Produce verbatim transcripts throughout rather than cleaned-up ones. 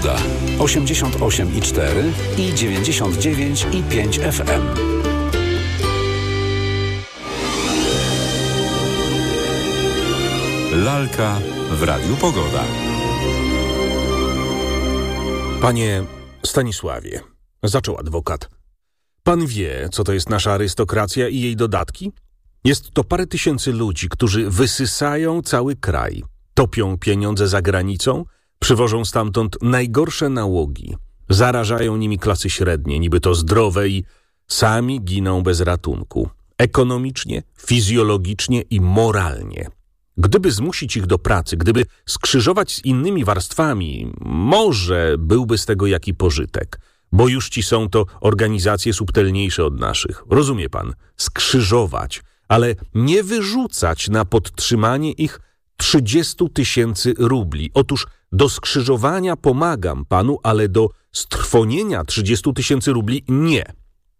Pogoda. osiemdziesiąt osiem i cztery i dziewięćdziesiąt dziewięć i pięć F M. Lalka w Radiu Pogoda. Panie Stanisławie, zaczął adwokat. Pan wie, co to jest nasza arystokracja i jej dodatki? Jest to parę tysięcy ludzi, którzy wysysają cały kraj, topią pieniądze za granicą, przywożą stamtąd najgorsze nałogi, zarażają nimi klasy średnie, niby to zdrowe i sami giną bez ratunku. Ekonomicznie, fizjologicznie i moralnie. Gdyby zmusić ich do pracy, gdyby skrzyżować z innymi warstwami, może byłby z tego jaki pożytek, bo już ci są to organizacje subtelniejsze od naszych. Rozumie pan? Skrzyżować, ale nie wyrzucać na podtrzymanie ich trzydziestu tysięcy rubli. Otóż do skrzyżowania pomagam panu, ale do strwonienia trzydziestu tysięcy rubli nie.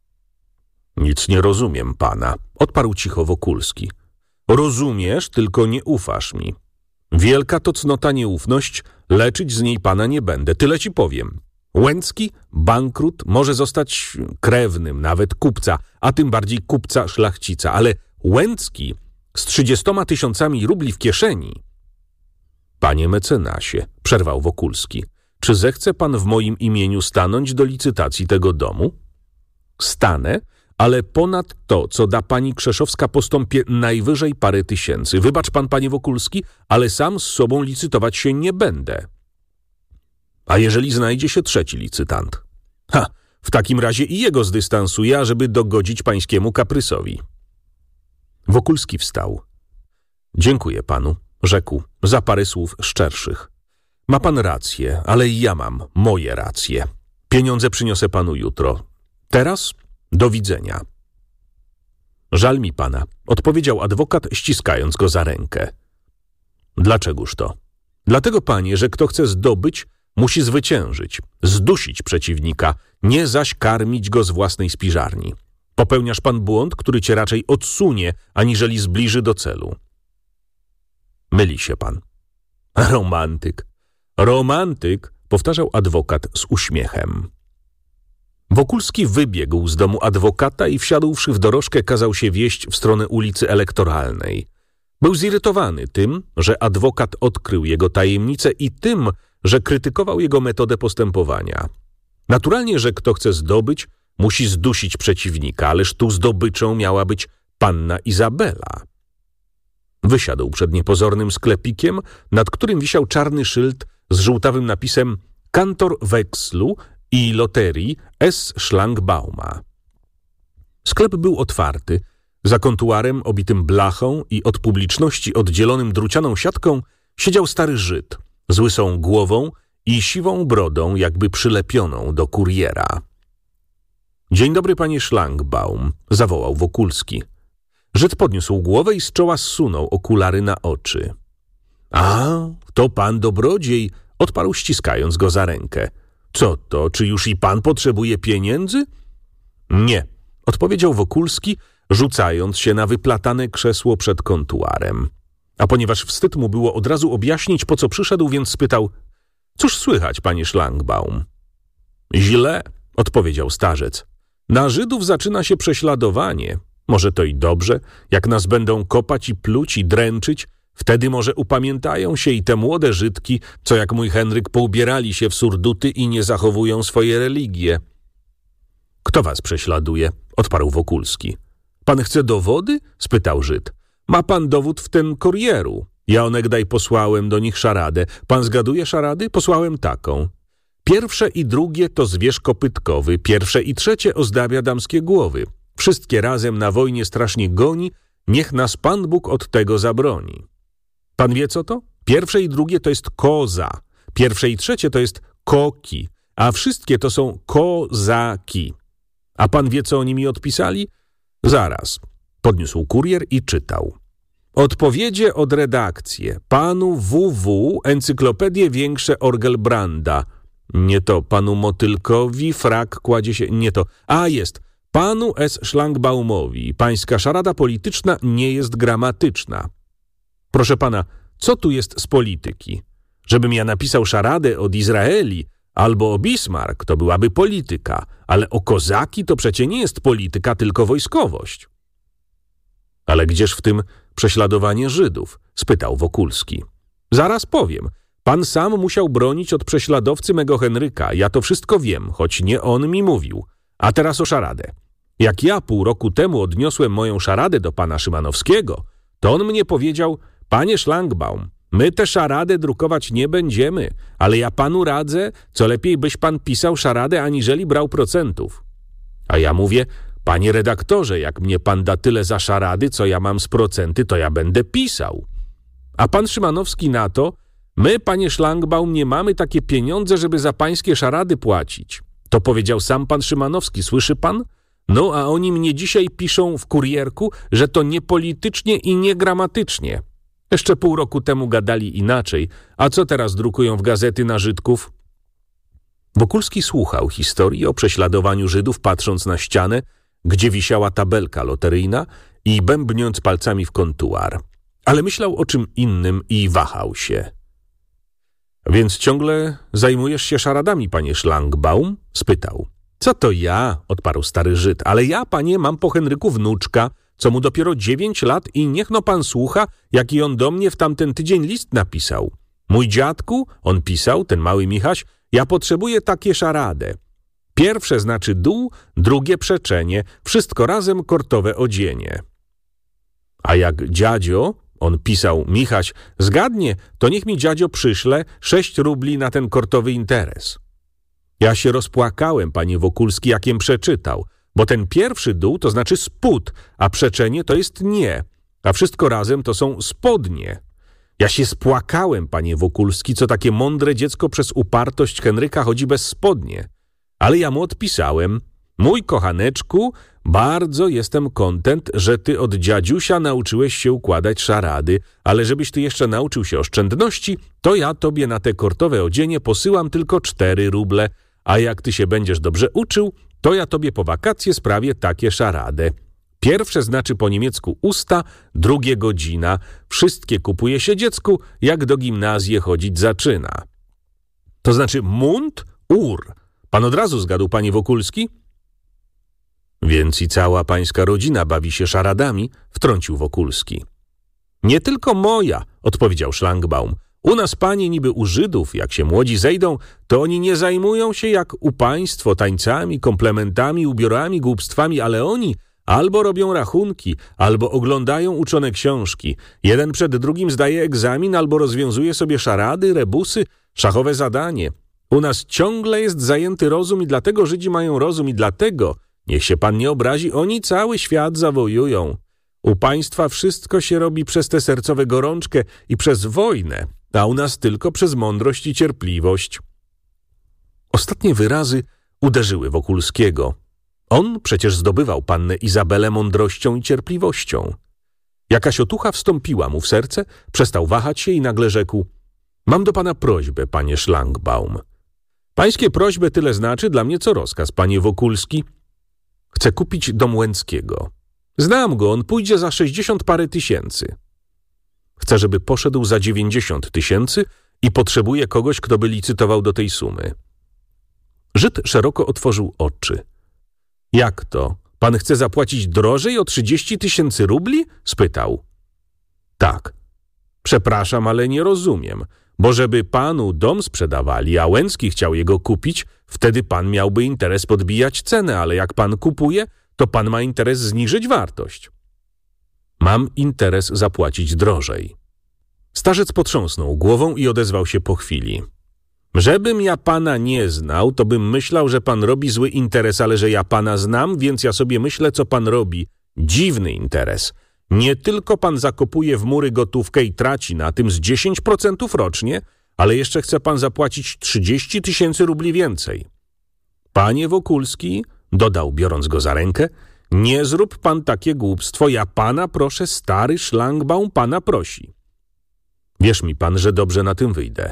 Nic nie rozumiem pana, odparł cicho Wokulski. Rozumiesz, tylko nie ufasz mi. Wielka to cnota nieufność, leczyć z niej pana nie będę. Tyle ci powiem. Łęcki, bankrut, może zostać krewnym, nawet kupca, a tym bardziej kupca szlachcica, ale Łęcki z trzydziestoma tysiącami rubli w kieszeni. Panie mecenasie, przerwał Wokulski, czy zechce pan w moim imieniu stanąć do licytacji tego domu? Stanę, ale ponad to, co da pani Krzeszowska, postąpię najwyżej parę tysięcy. Wybacz pan, panie Wokulski, ale sam z sobą licytować się nie będę. A jeżeli znajdzie się trzeci licytant? Ha, w takim razie i jego zdystansuję, ażeby dogodzić pańskiemu kaprysowi. Wokulski wstał. Dziękuję panu, rzekł, za parę słów szczerszych. Ma pan rację, ale i ja mam moje racje. Pieniądze przyniosę panu jutro. Teraz do widzenia. Żal mi pana, odpowiedział adwokat, ściskając go za rękę. Dlaczegoż to? Dlatego, panie, że kto chce zdobyć, musi zwyciężyć, zdusić przeciwnika, nie zaś karmić go z własnej spiżarni. Popełniasz pan błąd, który cię raczej odsunie, aniżeli zbliży do celu. Myli się pan. Romantyk. Romantyk, powtarzał adwokat z uśmiechem. Wokulski wybiegł z domu adwokata i wsiadłszy w dorożkę kazał się wieść w stronę ulicy Elektoralnej. Był zirytowany tym, że adwokat odkrył jego tajemnicę i tym, że krytykował jego metodę postępowania. Naturalnie, że kto chce zdobyć, musi zdusić przeciwnika, ależ tu zdobyczą miała być panna Izabela. Wysiadł przed niepozornym sklepikiem, nad którym wisiał czarny szyld z żółtawym napisem Kantor wekslu i loterii S. Szlangbauma. Sklep był otwarty. Za kontuarem obitym blachą i od publiczności oddzielonym drucianą siatką siedział stary Żyd z łysą głową i siwą brodą, jakby przylepioną do kuriera. Dzień dobry, panie Szlangbaum, zawołał Wokulski. Żyd podniósł głowę i z czoła zsunął okulary na oczy. A, to pan dobrodziej, odparł, ściskając go za rękę. Co to, czy już i pan potrzebuje pieniędzy? Nie, odpowiedział Wokulski, rzucając się na wyplatane krzesło przed kontuarem. A ponieważ wstyd mu było od razu objaśnić, po co przyszedł, więc spytał, cóż słychać, panie Szlangbaum? Źle, odpowiedział starzec. Na Żydów zaczyna się prześladowanie. Może to i dobrze, jak nas będą kopać i pluć i dręczyć, wtedy może upamiętają się i te młode Żydki, co jak mój Henryk poubierali się w surduty i nie zachowują swoje religie. Kto was prześladuje? Odparł Wokulski. Pan chce dowody? Spytał Żyd. Ma pan dowód w tym kurieru. Ja onegdaj posłałem do nich szaradę. Pan zgaduje szarady? Posłałem taką. Pierwsze i drugie to zwierz kopytkowy, pierwsze i trzecie ozdabia damskie głowy. Wszystkie razem na wojnie strasznie goni, niech nas Pan Bóg od tego zabroni. Pan wie co to? Pierwsze i drugie to jest koza, pierwsze i trzecie to jest koki, a wszystkie to są kozaki. A pan wie, co oni mi odpisali? Zaraz. Podniósł kurier i czytał. Odpowiedzie od redakcji. Panu W W encyklopedię większe Orgelbranda. Nie to, panu Motylkowi frak kładzie się... Nie to. A jest. Panu S. Szlangbaumowi. Pańska szarada polityczna nie jest gramatyczna. Proszę pana, co tu jest z polityki? Żebym ja napisał szaradę od Izraeli, albo o Bismarck to byłaby polityka, ale o kozaki to przecie nie jest polityka, tylko wojskowość. Ale gdzież w tym prześladowanie Żydów? Spytał Wokulski. Zaraz powiem. Pan sam musiał bronić od prześladowcy mego Henryka. Ja to wszystko wiem, choć nie on mi mówił. A teraz o szaradę. Jak ja pół roku temu odniosłem moją szaradę do pana Szymanowskiego, to on mnie powiedział: panie Szlangbaum, my tę szaradę drukować nie będziemy, ale ja panu radzę, co lepiej byś pan pisał szaradę, aniżeli brał procentów. A ja mówię: panie redaktorze, jak mnie pan da tyle za szarady, co ja mam z procenty, to ja będę pisał. A pan Szymanowski na to: my, panie Szlangbaum, nie mamy takie pieniądze, żeby za pańskie szarady płacić. To powiedział sam pan Szymanowski, słyszy pan? No, a oni mnie dzisiaj piszą w Kurierku, że to niepolitycznie i niegramatycznie. Jeszcze pół roku temu gadali inaczej, a co teraz drukują w gazety na Żydków? Wokulski słuchał historii o prześladowaniu Żydów, patrząc na ścianę, gdzie wisiała tabelka loteryjna i bębniąc palcami w kontuar. Ale myślał o czym innym i wahał się. Więc ciągle zajmujesz się szaradami, panie Szlangbaum? Spytał. Co to ja? Odparł stary Żyd. Ale ja, panie, mam po Henryku wnuczka, co mu dopiero dziewięć lat i niech no pan słucha, jaki on do mnie w tamten tydzień list napisał. Mój dziadku, on pisał, ten mały Michaś, ja potrzebuję takie szaradę. Pierwsze znaczy dół, drugie przeczenie, wszystko razem kortowe odzienie. A jak dziadzio, on pisał, Michaś, zgadnie, to niech mi dziadzio przyszle sześć rubli na ten kortowy interes. Ja się rozpłakałem, panie Wokulski, jakiem przeczytał, bo ten pierwszy dół to znaczy spód, a przeczenie to jest nie, a wszystko razem to są spodnie. Ja się spłakałem, panie Wokulski, co takie mądre dziecko przez upartość Henryka chodzi bez spodnie. Ale ja mu odpisałem, mój kochaneczku, bardzo jestem kontent, że ty od dziadziusia nauczyłeś się układać szarady, ale żebyś ty jeszcze nauczył się oszczędności, to ja tobie na te kortowe odzienie posyłam tylko cztery ruble, a jak ty się będziesz dobrze uczył, to ja tobie po wakacje sprawię takie szaradę. Pierwsze znaczy po niemiecku usta, drugie godzina. Wszystkie kupuje się dziecku, jak do gimnazji chodzić zaczyna. To znaczy mund, ur. Pan od razu zgadł, panie Wokulski? Więc i cała pańska rodzina bawi się szaradami, wtrącił Wokulski. Nie tylko moja, odpowiedział Szlangbaum. U nas, panie, niby u Żydów, jak się młodzi zejdą, to oni nie zajmują się jak u państwo tańcami, komplementami, ubiorami, głupstwami, ale oni albo robią rachunki, albo oglądają uczone książki. Jeden przed drugim zdaje egzamin, albo rozwiązuje sobie szarady, rebusy, szachowe zadanie. U nas ciągle jest zajęty rozum i dlatego Żydzi mają rozum i dlatego, niech się pan nie obrazi, oni cały świat zawojują. U państwa wszystko się robi przez tę sercowe gorączkę i przez wojnę, a u nas tylko przez mądrość i cierpliwość. Ostatnie wyrazy uderzyły Wokulskiego. On przecież zdobywał pannę Izabelę mądrością i cierpliwością. Jakaś otucha wstąpiła mu w serce, przestał wahać się i nagle rzekł: mam do pana prośbę, panie Szlangbaum. Pańskie prośby tyle znaczy dla mnie co rozkaz, panie Wokulski. Chcę kupić dom Łęckiego. Znam go, on pójdzie za sześćdziesiąt parę tysięcy. Chcę, żeby poszedł za dziewięćdziesiąt tysięcy i potrzebuję kogoś, kto by licytował do tej sumy. Żyd szeroko otworzył oczy. Jak to? Pan chce zapłacić drożej o trzydzieści tysięcy rubli? Spytał. Tak. Przepraszam, ale nie rozumiem, bo żeby panu dom sprzedawali, a Łęcki chciał jego kupić, wtedy pan miałby interes podbijać cenę, ale jak pan kupuje, to pan ma interes zniżyć wartość. Mam interes zapłacić drożej. Starzec potrząsnął głową i odezwał się po chwili. Żebym ja pana nie znał, to bym myślał, że pan robi zły interes, ale że ja pana znam, więc ja sobie myślę, co pan robi. Dziwny interes. Nie tylko pan zakopuje w mury gotówkę i traci na tym z dziesięć procent rocznie, ale jeszcze chce pan zapłacić trzydzieści tysięcy rubli więcej. Panie Wokulski, dodał, biorąc go za rękę, nie zrób pan takie głupstwo, ja pana proszę, stary Szlangbaum pana prosi. Wierz mi pan, że dobrze na tym wyjdę.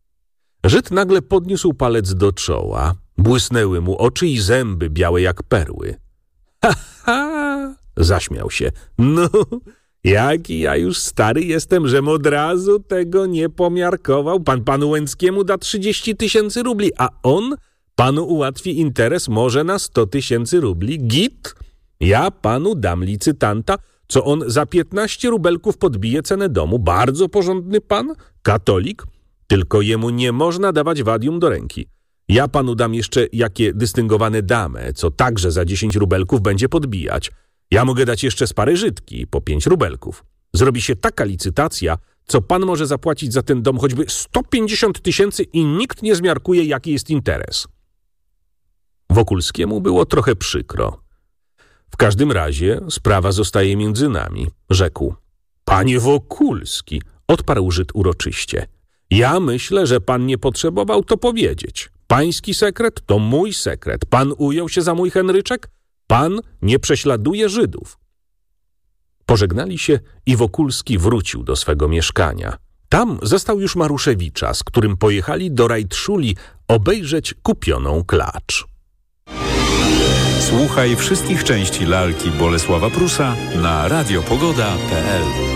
Żyd nagle podniósł palec do czoła, błysnęły mu oczy i zęby białe jak perły. Ha, ha! Zaśmiał się. No, Jaki ja już stary jestem, żem od razu tego nie pomiarkował. Pan panu Łęckiemu da trzydzieści tysięcy rubli, a on panu ułatwi interes może na sto tysięcy rubli. Git? Ja panu dam licytanta, co on za piętnaście rubelków podbije cenę domu. Bardzo porządny pan, katolik, tylko jemu nie można dawać wadium do ręki. Ja panu dam jeszcze jakie dystyngowane damę, co także za dziesięć rubelków będzie podbijać. Ja mogę dać jeszcze z parę żydki po pięć rubelków. Zrobi się taka licytacja, co pan może zapłacić za ten dom choćby sto pięćdziesiąt tysięcy i nikt nie zmiarkuje, jaki jest interes. Wokulskiemu było trochę przykro. W każdym razie sprawa zostaje między nami, rzekł. Panie Wokulski, odparł Żyd uroczyście. Ja myślę, że pan nie potrzebował to powiedzieć. Pański sekret to mój sekret. Pan ujął się za mój Henryczek? Pan nie prześladuje Żydów. Pożegnali się i Wokulski wrócił do swego mieszkania. Tam zastał już Maruszewicza, z którym pojechali do Rajtszuli obejrzeć kupioną klacz. Słuchaj wszystkich części lalki Bolesława Prusa na radiopogoda kropka pe el.